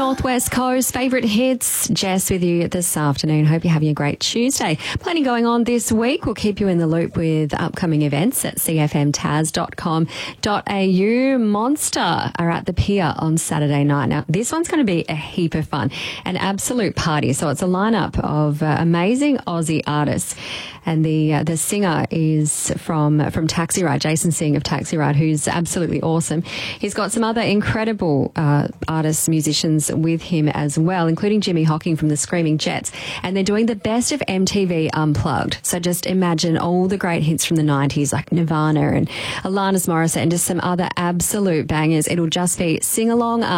Northwest Coast. Favourite hits. Jess with you this afternoon. Hope you're having a great Tuesday. Plenty going on this week. We'll keep you in the loop with upcoming events at cfmtaz.com.au. Monster are at the pier on Saturday night. Now, this one's going to be a heap of fun, an absolute party. So it's a lineup of amazing Aussie artists. And the singer is from Taxi Ride, Jason Singh of Taxi Ride, who's absolutely awesome. He's got some other incredible artists, musicians with him as well, including Jimmy Hocking from the Screaming Jets. And they're doing the best of MTV Unplugged. So just imagine all the great hits from the 90s like Nirvana and Alanis Morissette and just some other absolute bangers. It'll just be sing-along